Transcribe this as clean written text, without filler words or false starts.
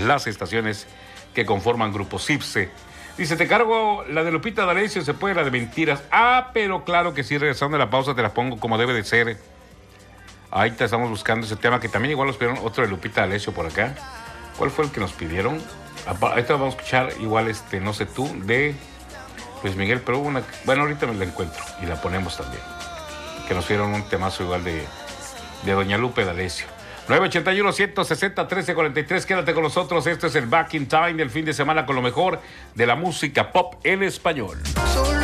las estaciones que conforman Grupo CIPSE. Dice, te cargo la de Lupita D'Alessio, se puede la de Mentiras. Pero claro que sí, regresando a la pausa te la pongo como debe de ser. Ahí te estamos buscando ese tema que también igual nos pidieron otro de Lupita D'Alessio por acá. ¿Cuál fue el que nos pidieron? Ahorita vamos a escuchar igual No sé tú, de Luis Miguel, pero hubo una... Bueno, ahorita me la encuentro y la ponemos también. Que nos pidieron un temazo igual de Doña Lupe D'Alessio. 981-160-1343, quédate con nosotros. Esto es el Back in Time del fin de semana con lo mejor de la música pop en español.